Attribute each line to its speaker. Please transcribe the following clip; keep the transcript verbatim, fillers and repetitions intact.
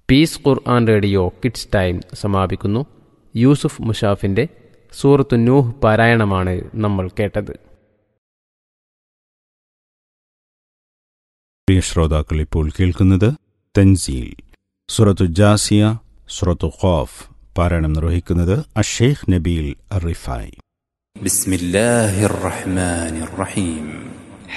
Speaker 1: Piece ഖുർആൻ radio kids time സമാപിക്കുന്നു. യൂസുഫ് മുഷാഫിൻ്റെ സൂറത്തു നൂഹ് പാരായണമാണ് നമ്മൾ കേട്ടത്.
Speaker 2: പ്രിയ ശ്രോതാക്കൾ, ഇപ്പോൾ കേൾക്കുന്നത് തൻസീൽ സൂറത്തു ജാസിയ, സൂറത്തു ഖാഫ്. പാരായണം നിർവഹിക്കുന്നത് അഷേഖ് നബീൽ റിഫായി.
Speaker 3: ബിസ്മില്ലാഹിർ റഹ്മാനിർ റഹീം.